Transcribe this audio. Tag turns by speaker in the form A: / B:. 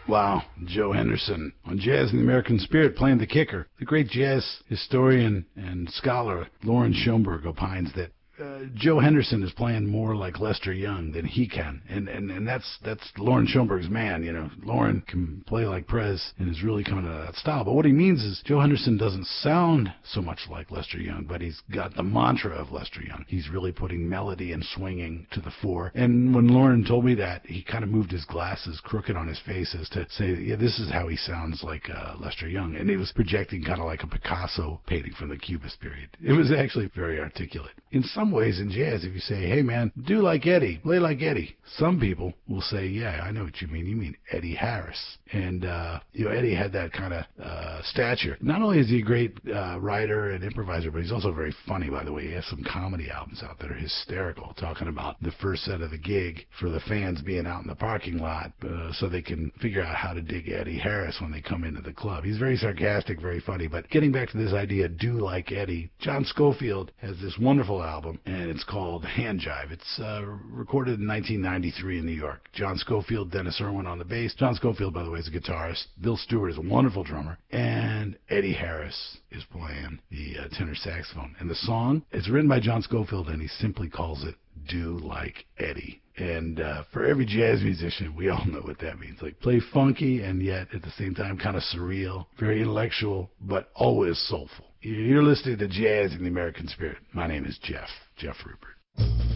A: Wow, Joe Henderson on Jazz in the American Spirit playing the kicker. The great jazz historian and scholar Lauren Schoenberg opines that Joe Henderson is playing more like Lester Young than he can, and that's Lauren Schoenberg's man. You know, Lauren can play like Prez and is really coming out of that style. But what he means is Joe Henderson doesn't sound so much like Lester Young, but he's got the mantra of Lester Young. He's really putting melody and swinging to the fore. And when Lauren told me that, he kind of moved his glasses crooked on his face as to say, yeah, this is how he sounds like Lester Young. And he was projecting kind of like a Picasso painting from the Cubist period. It was actually very articulate. In some ways in jazz, if you say, hey man, do like Eddie, play like Eddie, some people will say, yeah, I know what you mean. You mean Eddie Harris. And, Eddie had that kind of stature. Not only is he a great writer and improviser, but he's also very funny, by the way. He has some comedy albums out that are hysterical, talking about the first set of the gig for the fans being out in the parking lot so they can figure out how to dig Eddie Harris when they come into the club. He's very sarcastic, very funny. But getting back to this idea, do like Eddie, John Scofield has this wonderful album, and it's called Hand Jive. It's recorded in 1993 in New York. John Scofield, Dennis Irwin on the bass. John Scofield, by the way, is a guitarist. Bill Stewart is a wonderful drummer. And Eddie Harris is playing the tenor saxophone. And the song, it's written by John Scofield, and he simply calls it Do Like Eddie. And for every jazz musician, we all know what that means. Like, play funky and yet at the same time kind of surreal, very intellectual, but always soulful. You're listening to Jazz in the American Spirit. My name is Jeff Rupert.